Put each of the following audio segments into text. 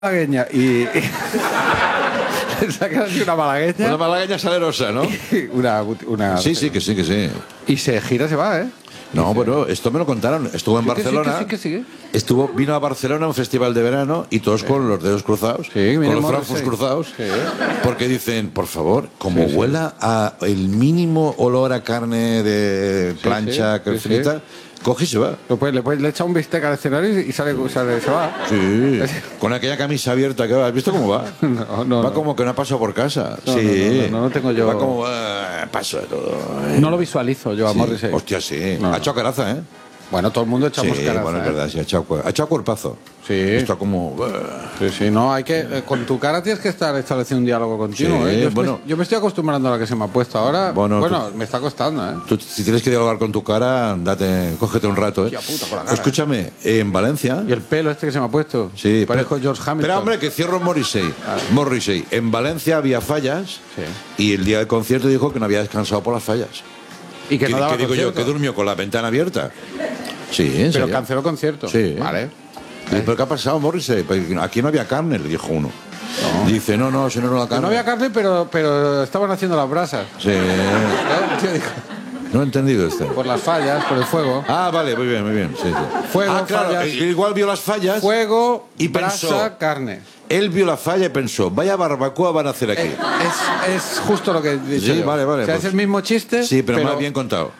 malagueña y sacas así una malagueña. Una malagueña salerosa, ¿no? una Sí, sí, que sí, que sí. Y se gira, se va, ¿eh? No, bueno, esto me lo contaron. Estuvo en Barcelona. Que sí. Vino a Barcelona a un festival de verano y todos con los dedos cruzados, con los francos cruzados, porque dicen, por favor, como huela a el mínimo olor a carne de plancha que frita, coge y se va. Le echa un bistec al escenario y se va. Sí, con aquella camisa abierta que va. ¿Has visto cómo va? Va como que no ha pasado por casa. No tengo yo. Va como paso de todo. No lo visualizo yo a Morrissey. Hostia, sí. Ha echado caraza, ¿eh? Bueno, todo el mundo echamos caraza. Bueno, es verdad, sí, ha echado cuerpazo. Sí. Está como... Sí, no, hay que... Con tu cara tienes que estar estableciendo un diálogo continuo, sí, ¿eh? Yo me estoy acostumbrando a la que se me ha puesto ahora. Bueno, me está costando, ¿eh? Tú, si tienes que dialogar con tu cara, cógete un rato, ¿eh? Tía puta, con la cara, escúchame, en Valencia... Y el pelo este que se me ha puesto. Sí. Parezco George Hamilton. Pero, hombre, que cierro Morrissey. Morrissey. En Valencia había fallas y el día del concierto dijo que no había descansado por las fallas. Y que no daba digo yo, que durmió con la ventana abierta. Sí, pero canceló concierto. Sí. Vale. ¿Pero qué ha pasado, Morrissey? Aquí no había carne, le dijo uno. No. Dice, no, si no era la carne. No había carne, pero estaban haciendo las brasas. Sí. No he entendido esto. Por las fallas, por el fuego. Ah, vale, muy bien. Sí. Fuego, claro, fallas. Igual vio las fallas. Fuego, y brasa, pensó, carne. Él vio la falla y pensó, vaya barbacoa van a hacer aquí. Es justo lo que he dicho. Sí, vale. O sea, es el mismo chiste. Sí, pero más bien contado.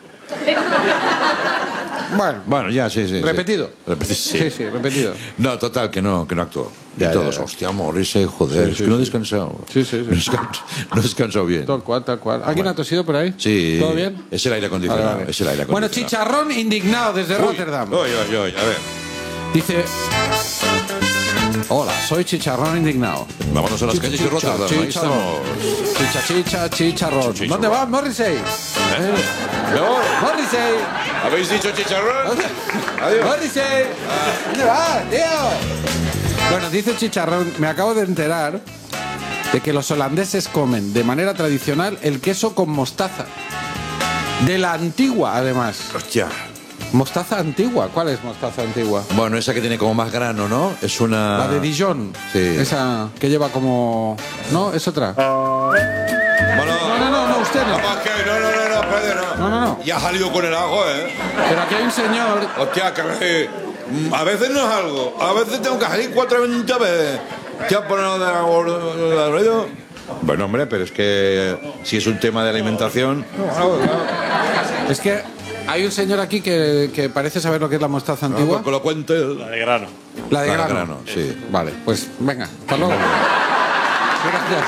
Bueno, ya, sí. ¿Repetido? Sí, repetido. No, total, que no actuó. Ya, y todos, ya. Hostia, Morrissey, joder, es que no he descansado. Sí. No he descansado bien. Tal cual. ¿Alguien ha tosido por ahí? Sí. ¿Todo bien? Es el aire acondicionado. Vale. Bueno, Chicharrón indignado desde Rotterdam. A ver. Dice... Hola, soy Chicharrón indignado. Vámonos a las calles de Rotterdam. Ahí estamos. Chicharrón. ¿Dónde vas, Morrissey? Morrissey. ¿Habéis dicho chicharrón? Adiós. Morrissey. ¿Dónde vas, tío? Bueno, dice Chicharrón, me acabo de enterar de que los holandeses comen de manera tradicional el queso con mostaza. De la antigua, además. Hostia. ¿Mostaza antigua? ¿Cuál es mostaza antigua? Bueno, esa que tiene como más grano, ¿no? Es una... La de Dijon. Sí. Esa que lleva como... ¿No? ¿Es otra? Bueno, no, usted no. No, Pedro, No. Ya ha salido con el ajo, ¿eh? Pero aquí hay un señor... Hostia, que a veces no es algo. A veces tengo que salir 4 veces. ¿Qué has ponido de ruido? Bueno, hombre, pero es que si es un tema de alimentación... Es que hay un señor aquí que parece saber lo que es la mostaza antigua. No, que lo cuente. La de grano. La de grano. Sí. Vale, pues venga, hasta luego. Gracias.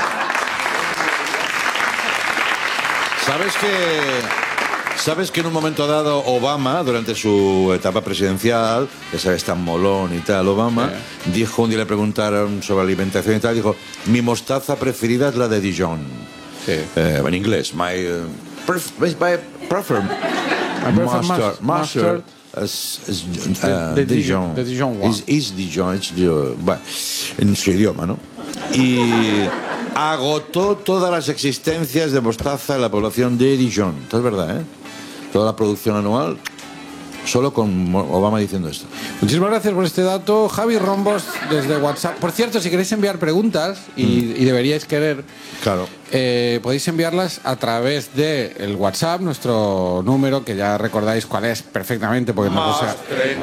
¿Sabes que en un momento dado Obama, durante su etapa presidencial, que sabes tan molón y tal, Obama, dijo, un día le preguntaron sobre alimentación y tal, dijo, mi mostaza preferida es la de Dijon. Sí. En inglés, my prefer mustard de Dijon. De Dijon. Is Dijon, bueno, en su idioma, ¿no? Y agotó todas las existencias de mostaza en la población de Dijon. Esto es verdad, ¿eh? Toda la producción anual, solo con Obama diciendo esto. Muchísimas gracias por este dato. Javi Rombos, desde WhatsApp. Por cierto, si queréis enviar preguntas, y deberíais querer, claro, podéis enviarlas a través del WhatsApp, nuestro número, que ya recordáis cuál es perfectamente, porque más no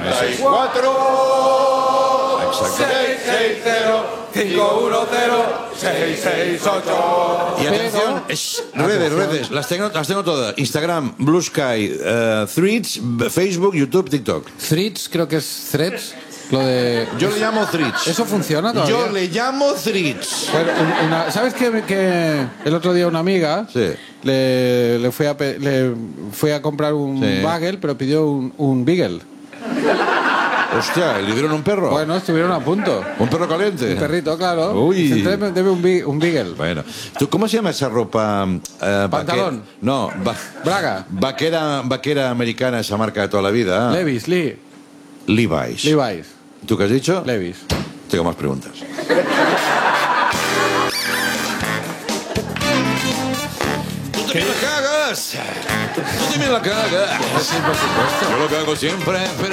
34 660 510 668. Y atención, redes, las tengo todas. Instagram, Blue Sky, Threads, Facebook, YouTube, TikTok. Threads, creo que es Threads. Lo de... Yo le llamo Threads. ¿Eso funciona todavía? Yo le llamo Threads. Bueno, ¿sabes que el otro día una amiga le fui a comprar un bagel, pero pidió un beagle? Hostia, ¿le dieron un perro? Bueno, estuvieron a punto. ¿Un perro caliente? Un perrito, claro. Uy. Debe un beagle. Bueno. ¿Tú cómo se llama esa ropa? ¿Pantalón? No. Braga. Vaquera americana, esa marca de toda la vida. Levi's. Levi's. ¿Tú qué has dicho? Levi's. Tengo más preguntas. ¡Tú también la cagas! ¡Tú también la cagas! Sí, por supuesto. Yo lo que hago siempre...